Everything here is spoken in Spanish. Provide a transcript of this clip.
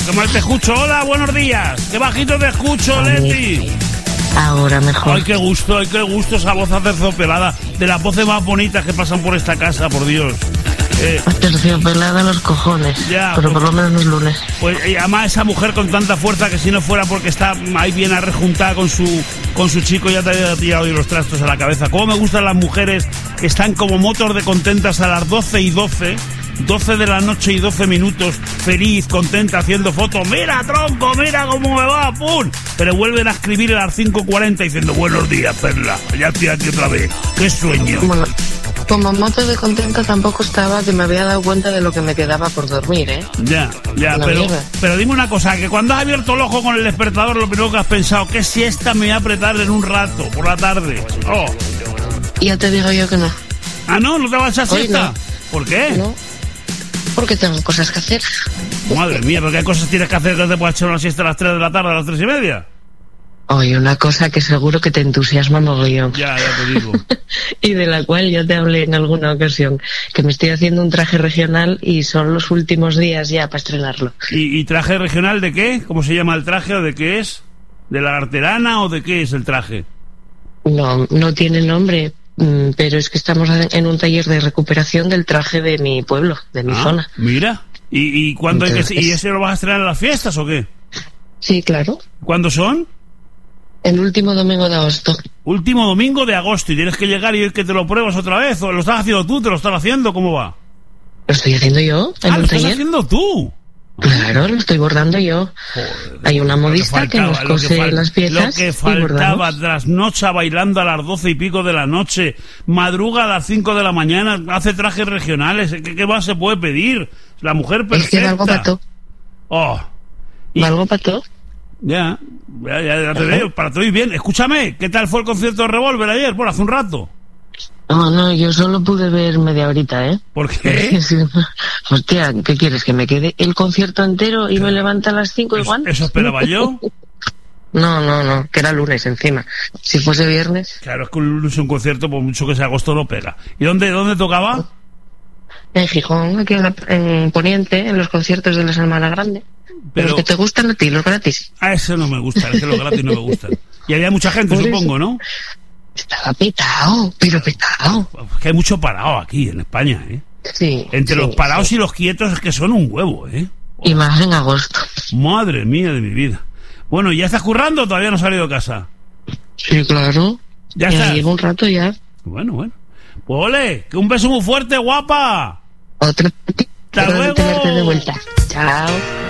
qué mal te escucho. Hola, buenos días. Qué bajito te escucho, Leti. Ahora mejor. Ay, qué gusto esa voz aterciopelada. De las voces más bonitas que pasan por esta casa, por Dios. Aterciopelada los cojones. Ya, pero por lo menos no es lunes. Pues además esa mujer con tanta fuerza que si no fuera porque está ahí bien arrejuntada con su chico ya te había tirado los trastos a la cabeza. Cómo me gustan las mujeres que están como motor de contentas a las 12:12 de la noche y 12 minutos, feliz, contenta, haciendo fotos. Mira, tronco, mira cómo me va, pum. Pero vuelven a escribir a las 5:40 diciendo buenos días, Perla, ya estoy aquí otra vez. Qué sueño. Bueno, como moto de contenta tampoco estaba, que me había dado cuenta de lo que me quedaba por dormir, ¿eh? Ya, pero dime una cosa, que cuando has abierto el ojo con el despertador, lo primero que has pensado, ¿qué siesta me voy a apretar en un rato, por la tarde? Oh. Ya te digo yo que no. ¿Ah, no? ¿No te vas a echar siesta? No. ¿Por qué? No, porque tengo cosas que hacer. Madre mía, ¿pero qué cosas tienes que hacer que te puedas echar una siesta a las 3 de la tarde, a las 3:30? Oye, una cosa que seguro que te entusiasma mogollón. Ya te digo. Y de la cual yo te hablé en alguna ocasión, que me estoy haciendo un traje regional y son los últimos días ya para estrenarlo. ¿Y traje regional de qué? ¿Cómo se llama el traje o de qué es? ¿De la arterana o de qué es el traje? No tiene nombre, pero es que estamos en un taller de recuperación del traje de mi pueblo, de mi zona. Mira, ¿y cuándo Entonces, ¿y ese lo vas a estrenar en las fiestas o qué? Sí, claro. ¿Cuándo son? El último domingo de agosto. Último domingo de agosto, y tienes que llegar y ir que te lo pruebas otra vez, o lo estás haciendo tú, te lo estás haciendo, ¿cómo va? Lo estoy haciendo yo en lo un estás taller. haciendo tú. Claro, lo estoy bordando yo. Joder, hay una modista que nos cose las piezas. Lo que faltaba, trasnocha bailando a las 12 y pico de la noche, madruga a las 5 de la mañana, hace trajes regionales. ¿Qué más se puede pedir? La mujer perfecta. Es que valgo para todo. Valgo para todo. Ya te veo, para todo y bien. Escúchame, ¿qué tal fue el concierto de Revolver ayer? Bueno, hace un rato. No, yo solo pude ver media horita, ¿eh? ¿Por qué? Hostia, ¿qué quieres? ¿Que me quede el concierto entero y me levanta a las 5 igual? ¿Eso esperaba yo? No, que era lunes encima. Si fuese viernes... Claro, es que un concierto, por mucho que sea agosto, no pega. ¿Y dónde tocaba? En Gijón, aquí en Poniente, en los conciertos de la Semana Grande. Pero los que te gustan a ti, los gratis. Eso no me gusta, es que los gratis no me gustan. Y había mucha gente, supongo, ¿no? Estaba petado, pero petado. Es que hay mucho parado aquí en España, ¿eh? Sí. Entre los parados y los quietos es que son un huevo, ¿eh? Y más en agosto. Madre mía de mi vida. Bueno, ¿ya estás currando o todavía no has salido de casa? Sí, claro. Ya está. Llevo un rato ya. Bueno. Pues ole, que un beso muy fuerte, guapa. Otro. Hasta luego. Tenerte de vuelta. Chao.